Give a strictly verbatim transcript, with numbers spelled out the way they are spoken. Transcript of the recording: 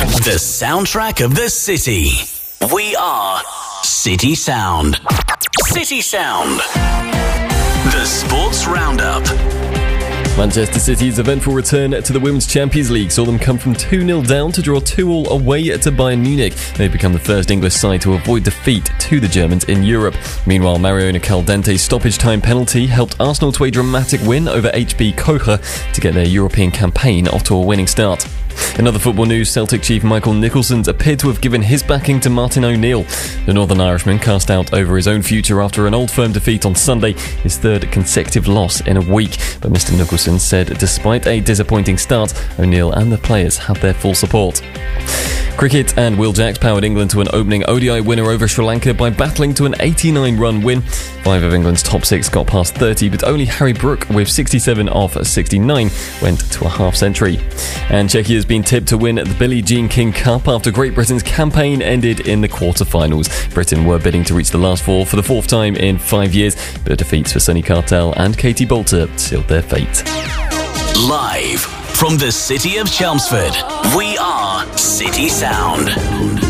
The soundtrack of the city. We are City Sound. City Sound. The Sports Roundup. Manchester City's eventful return to the Women's Champions League saw them come from two nil down to draw two all away to Bayern Munich. They've become the first English side to avoid defeat to the Germans in Europe. Meanwhile, Mariona Caldente's stoppage time penalty helped Arsenal to a dramatic win over H B Kocher to get their European campaign off to a winning start. In other football news, Celtic chief Michael Nicholson appeared to have given his backing to Martin O'Neill. The Northern Irishman cast doubt over his own future after an Old Firm defeat on Sunday, his third consecutive loss in a week. But Mister Nicholson said despite a disappointing start, O'Neill and the players had their full support. Cricket, and Will Jacks powered England to an opening O D I winner over Sri Lanka by battling to an eighty-nine run win. Five of England's top six got past thirty, but only Harry Brook, with sixty-seven off sixty-nine, went to a half-century. And Czechia has been tipped to win the Billie Jean King Cup after Great Britain's campaign ended in the quarter-finals. Britain were bidding to reach the last four for the fourth time in five years, but defeats for Sonny Cartel and Katie Bolter sealed their fate. Live from the city of Chelmsford, we are City Sound.